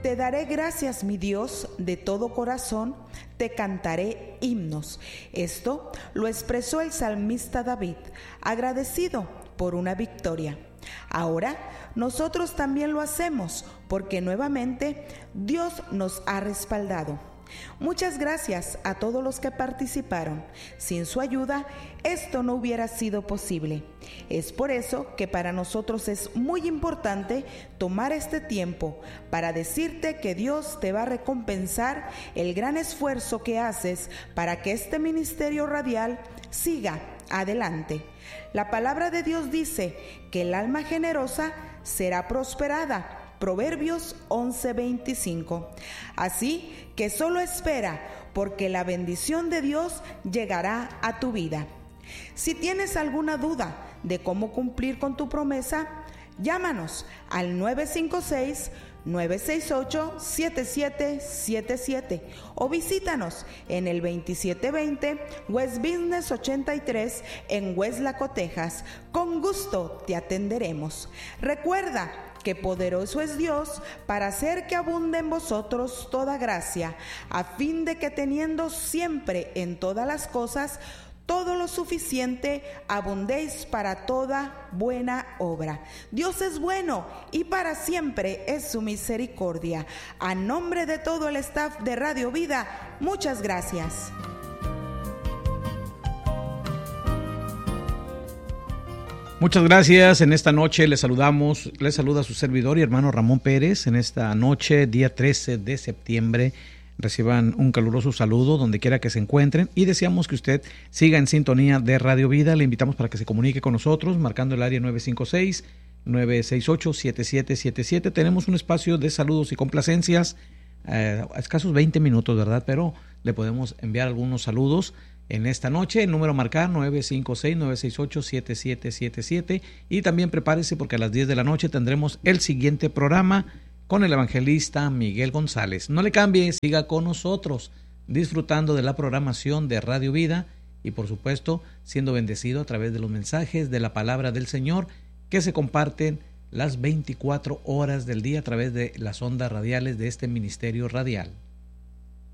Te daré gracias, mi Dios, de todo corazón, te cantaré himnos. Esto lo expresó el salmista David, agradecido por una victoria. Ahora nosotros también lo hacemos porque nuevamente Dios nos ha respaldado. Muchas gracias a todos los que participaron. Sin su ayuda, esto no hubiera sido posible. Es por eso que para nosotros es muy importante tomar este tiempo para decirte que Dios te va a recompensar el gran esfuerzo que haces para que este ministerio radial siga adelante. La palabra de Dios dice que el alma generosa será prosperada. Proverbios 11:25. Así que solo espera, porque la bendición de Dios llegará a tu vida. Si tienes alguna duda de cómo cumplir con tu promesa, llámanos al 956-968-7777 o visítanos en el 2720 West Business 83 en Weslaco, Texas. Con gusto te atenderemos. Recuerda que poderoso es Dios para hacer que abunde en vosotros toda gracia, a fin de que teniendo siempre en todas las cosas todo lo suficiente, abundéis para toda buena obra. Dios es bueno y para siempre es su misericordia. A nombre de todo el staff de Radio Vida, muchas gracias. Muchas gracias. En esta noche les saluda su servidor y hermano Ramón Pérez. En esta noche, día 13 de septiembre, reciban un caluroso saludo donde quiera que se encuentren y deseamos que usted siga en sintonía de Radio Vida. Le invitamos para que se comunique con nosotros marcando el área 956-968-7777. Tenemos un espacio de saludos y complacencias, a escasos 20 minutos, ¿verdad? Pero le podemos enviar algunos saludos. En esta noche, el número a marcar 956-968-7777 y también prepárese porque a las 10 de la noche tendremos el siguiente programa con el evangelista Miguel González. No le cambie, siga con nosotros disfrutando de la programación de Radio Vida y por supuesto siendo bendecido a través de los mensajes de la palabra del Señor que se comparten las 24 horas del día a través de las ondas radiales de este ministerio radial.